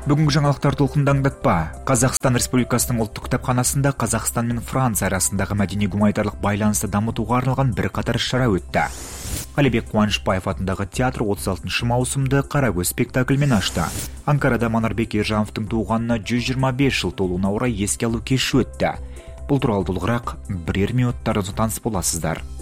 Бүгінгі жаңалықтар толқынды аңдатпа. Қазақстан Республикасының ұлттық кітапханасында Қазақстан мен Франция арасындағы мәдени-гуманитарлық байланысты дамытуға арналған бірқатар іс-шара өтті. Қалибек Қуанышбаев атындағы театр 36 маусымды Қарагөз спектакльмен ашты. Анкарада Манарбек Ержановтың туғанына 125 жыл толуына орай еске алу кеші өтті. Бұл туралы толығырақ бірер минуттардан соң таныс боласыздар.